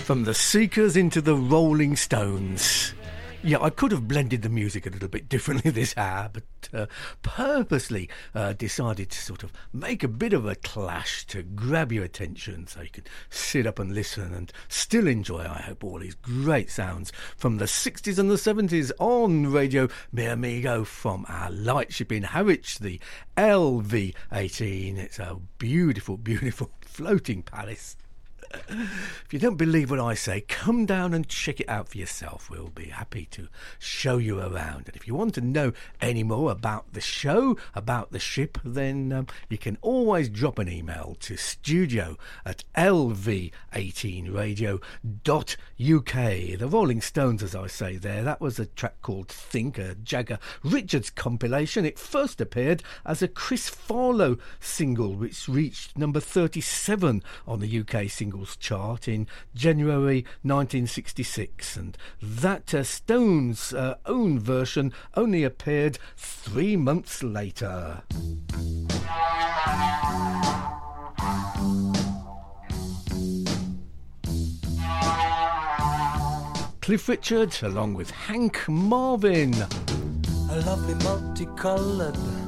From the Seekers into the Rolling Stones. Yeah, I could have blended the music a little bit differently this hour, but purposely decided to sort of make a bit of a clash to grab your attention so you could sit up and listen and still enjoy, I hope, all these great sounds from the 60s and the 70s on Radio Mi Amigo from our lightship in Harwich, the LV-18. It's a beautiful, beautiful floating palace. If you don't believe what I say, come down and check it out for yourself. We'll be happy to show you around. And if you want to know any more about the show, about the ship, then you can always drop an email to studio@lv18radio.uk. The Rolling Stones, as I say there, that was a track called Think, a Jagger Richards compilation. It first appeared as a Chris Farlowe single, which reached number 37 on the UK singles chart in January 1966, and that Stones' own version only appeared 3 months later. Cliff Richard along with Hank Marvin. A lovely multicolored